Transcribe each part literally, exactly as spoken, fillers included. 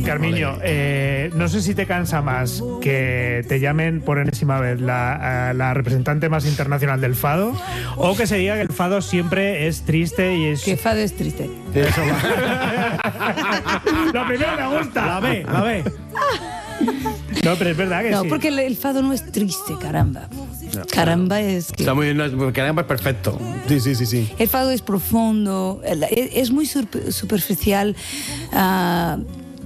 Carmiño, eh, no sé si te cansa más que te llamen por enésima vez la, la representante más internacional del fado o que se diga que el fado siempre es triste y es... Que fado es triste. Eso va. Lo primero me gusta. La ve, la ve. No, pero es verdad que no, sí. No, porque el, el fado no es triste, caramba. No, caramba es que... Está muy bien, no, caramba es perfecto. Sí, sí, sí, sí. El fado es profundo, es muy superficial uh,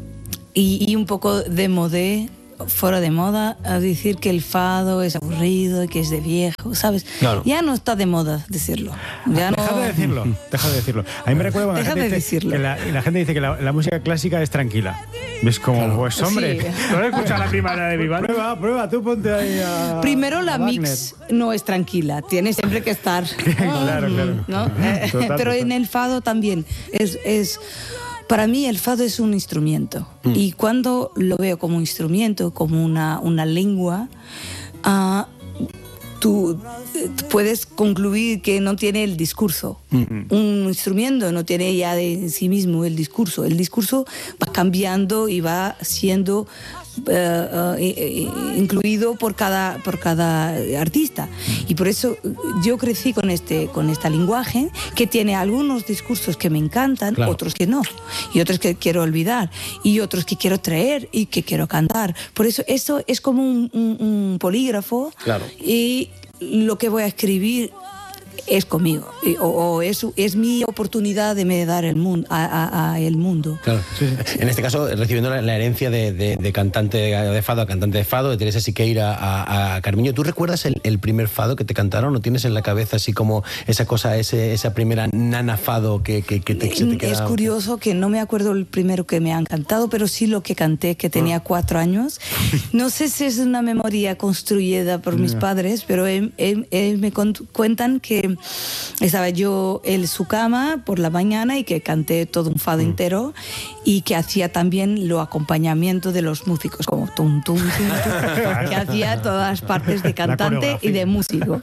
y, y un poco de modé, fuera de moda, a decir que el fado es aburrido y que es de viejo, ¿sabes? Claro. Ya no está de moda decirlo. Ya deja no... de decirlo, deja de decirlo. A mí me recuerda cuando deja la gente de dice decirlo. que la, la gente dice que la, la música clásica es tranquila. Es como, claro. Pues hombre, sí. ¿tú has escuchado la primaria de Vivaldi? Prueba, prueba, tú ponte ahí a... Primero la a mix no es tranquila, tiene siempre que estar... Claro, claro. ¿no? Total, Pero total. en el fado también es... es Para mí el fado es un instrumento mm. y cuando lo veo como instrumento, como una, una lengua, uh, tú puedes concluir que no tiene el discurso. Mm-hmm. Un instrumento no tiene ya de en sí mismo el discurso. El discurso va cambiando y va siendo Uh, uh, incluido por cada, por cada artista. Y por eso yo crecí con este, con este lenguaje que tiene algunos discursos que me encantan, claro. Otros que no, y otros que quiero olvidar, y otros que quiero traer y que quiero cantar. Por eso eso es como un, un, un polígrafo, claro. Y lo que voy a escribir es conmigo, o, o es, es mi oportunidad de me dar el mundo, a, a, a el mundo. Claro. Sí, sí. En este caso, recibiendo la, la herencia de, de, de cantante de fado a cantante de fado, de Teresa Siqueira a, a Carmiño, ¿tú recuerdas el, el primer fado que te cantaron? ¿O tienes en la cabeza así como esa cosa, ese, esa primera nana fado que, que, que te, se te queda? Es curioso que no me acuerdo el primero que me han cantado, pero sí lo que canté, que tenía cuatro años. No sé si es una memoria construida por mis padres, pero él, él, él me cuentan que estaba yo en su cama por la mañana y que canté todo un fado mm. entero y que hacía también lo acompañamiento de los músicos, como tum, tum, tum, tum que hacía todas las partes de cantante y de músico.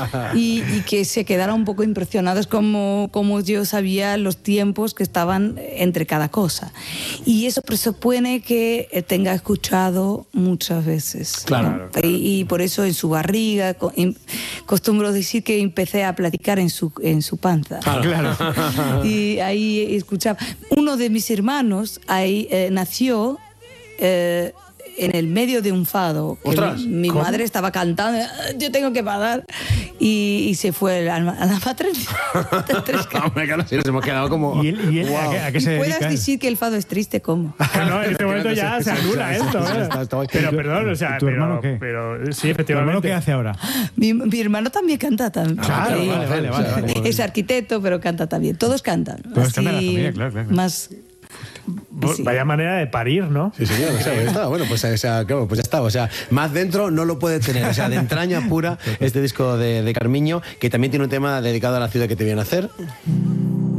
Y, y que se quedaron un poco impresionados como, como yo sabía los tiempos que estaban entre cada cosa. Y eso presupone que tenga escuchado muchas veces. Claro. ¿no? Y, y por eso en su barriga, costumbro decir que empecé a platicar en su, en su panza. Claro. Y ahí escuchaba. Uno de mis hermanos ahí eh, nació eh, en el medio de un fado. ¡Ostras! Mi, mi madre estaba cantando, yo tengo que parar. Y, y se fue a la, a la maternidad. Hombre, claro, sí, nos hemos quedado como... ¿Y él, y él, wow. ¿a, qué, a qué se dedica? Puedas decir que el fado es triste, ¿cómo? No, en este momento ya se anula esto. ¿eh? Pero perdón, o sea, ¿Tu pero, hermano qué? pero sí, efectivamente. ¿Tu hermano qué hace ahora? Mi, mi hermano también canta también. Claro, sí, vale, vale, vale, vale. Es arquitecto, pero canta también. Todos cantan. Todos así, cantan en la familia, claro, claro. Más... Sí. Vaya manera de parir, ¿no? Sí, señor. O sea, ya está. Bueno, pues, o sea, claro, pues ya está. O sea, más dentro no lo puede tener. O sea, de entraña pura este disco de, de Carmiño, que también tiene un tema dedicado a la ciudad que te viene a hacer.